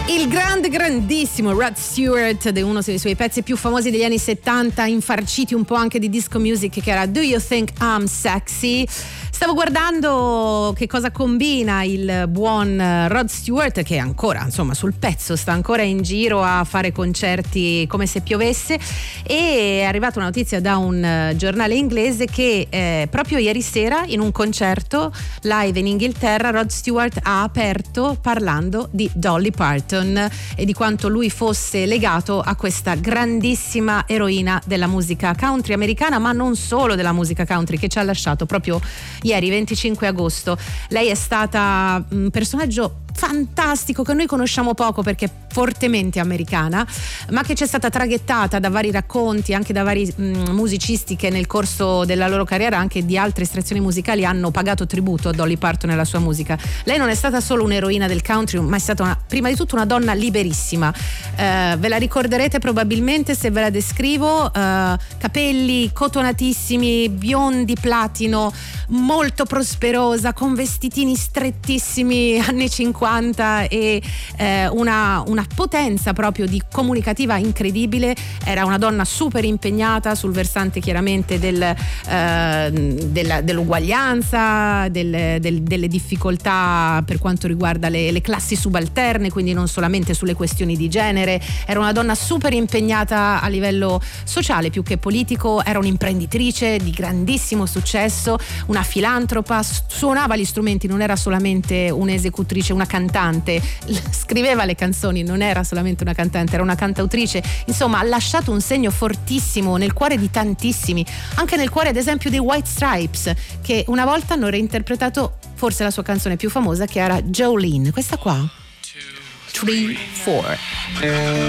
Il grandissimo Rod Stewart, uno dei suoi pezzi più famosi degli anni 70, infarciti un po' anche di disco music, che era Do You Think I'm Sexy? Stavo guardando che cosa combina il buon Rod Stewart, che è ancora, insomma, sul pezzo, sta ancora in giro a fare concerti come se piovesse, e è arrivata una notizia da un giornale inglese che proprio ieri sera, in un concerto live in Inghilterra, Rod Stewart ha aperto parlando di Dolly Parton e di quanto lui fosse legato a questa grandissima eroina della musica country americana, ma non solo della musica country, che ci ha lasciato proprio ieri 25 agosto. Lei è stata un personaggio fantastico che noi conosciamo poco perché è fortemente americana, ma che ci è stata traghettata da vari racconti, anche da vari musicisti che nel corso della loro carriera, anche di altre estrazioni musicali, hanno pagato tributo a Dolly Parton e alla sua musica. Lei non è stata solo un'eroina del country, ma è stata prima di tutto una donna liberissima. Ve la ricorderete probabilmente se ve la descrivo: capelli cotonatissimi, biondi platino, molto prosperosa, con vestitini strettissimi anni 50 e una potenza proprio di comunicativa incredibile. Era una donna super impegnata sul versante chiaramente dell'uguaglianza, delle difficoltà per quanto riguarda le classi subalterne, quindi non solamente sulle questioni di genere. Era una donna super impegnata a livello sociale più che politico, era un'imprenditrice di grandissimo successo, una filantropa, suonava gli strumenti, non era solamente un'esecutrice, una cantante, scriveva le canzoni, non era solamente una cantante, era una cantautrice. Insomma, ha lasciato un segno fortissimo nel cuore di tantissimi, anche nel cuore ad esempio dei White Stripes, che una volta hanno reinterpretato forse la sua canzone più famosa, che era Jolene, questa qua. 3, 4